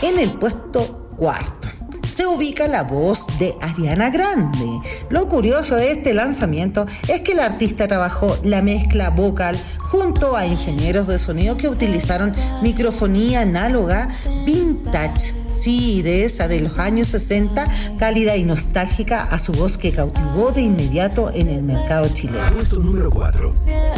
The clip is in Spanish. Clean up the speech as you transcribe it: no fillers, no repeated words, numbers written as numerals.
En el puesto cuarto se ubica la voz de Ariana Grande. Lo curioso de este lanzamiento es que el artista trabajó la mezcla vocal junto a ingenieros de sonido que utilizaron microfonía análoga vintage, sí, de esa de los años 60, cálida y nostálgica a su voz que cautivó de inmediato en el mercado chileno. Puesto número 4.